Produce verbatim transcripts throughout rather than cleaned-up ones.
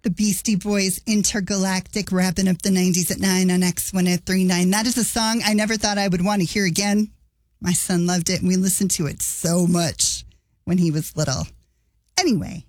The Beastie Boys, Intergalactic, wrapping up the nineties at nine on X one oh three point nine. That is a song I never thought I would want to hear again. My son loved it, and we listened to it so much when he was little. Anyway,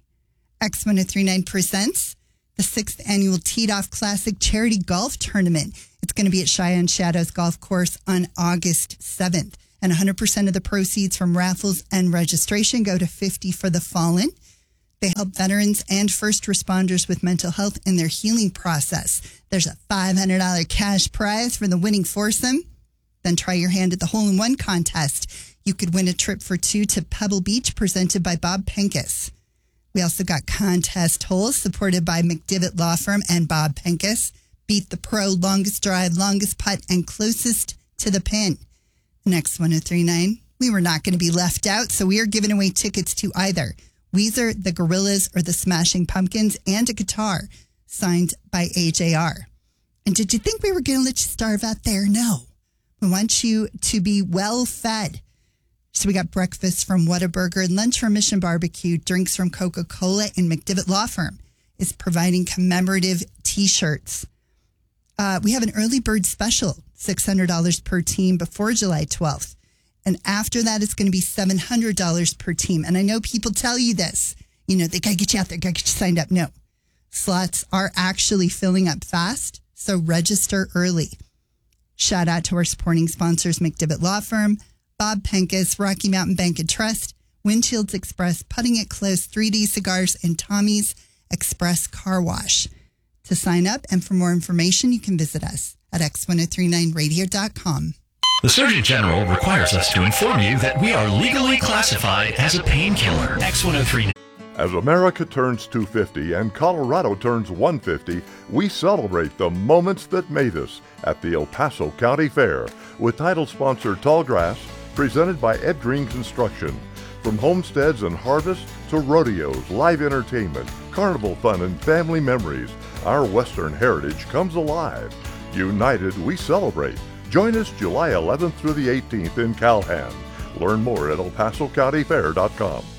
X one oh three point nine presents the sixth annual Teed Off Classic Charity Golf Tournament. It's going to be at Cheyenne Shadows Golf Course on August seventh. And one hundred percent of the proceeds from raffles and registration go to fifty for the Fallen. They help veterans and first responders with mental health in their healing process. There's a five hundred dollars cash prize for the winning foursome. Then try your hand at the hole-in-one contest. You could win a trip for two to Pebble Beach presented by Bob Pincus. We also got contest holes supported by McDivitt Law Firm and Bob Pincus. Beat the pro, longest drive, longest putt, and closest to the pin. Next one oh three point nine, we were not going to be left out, so we are giving away tickets to either Weezer, the Gorillaz, or the Smashing Pumpkins, and a guitar signed by A J R. And did you think we were going to let you starve out there? No. We want you to be well fed. So we got breakfast from Whataburger, lunch from Mission Barbecue, drinks from Coca-Cola, and McDivitt Law Firm is providing commemorative T-shirts. Uh, we have an early bird special, six hundred dollars per team before July twelfth. And after that, it's going to be seven hundred dollars per team. And I know people tell you this. You know, they got to get you out there, got to get you signed up. No. Slots are actually filling up fast, so register early. Shout out to our supporting sponsors, McDivitt Law Firm, Bob Pincus, Rocky Mountain Bank and Trust, Windshields Express, Putting It Close, three D Cigars, and Tommy's Express Car Wash. To sign up and for more information, you can visit us at x ten thirty-nine radio dot com. The Surgeon General requires us to inform you that we are legally classified as a painkiller. X one oh three. As America turns two hundred fifty and Colorado turns one hundred fifty, we celebrate the moments that made us at the El Paso County Fair with title sponsor Tallgrass, presented by Ed Green Construction. From homesteads and harvests to rodeos, live entertainment, carnival fun, and family memories, our Western heritage comes alive. United, we celebrate. Join us July eleventh through the eighteenth in Calhan. Learn more at el paso county fair dot com.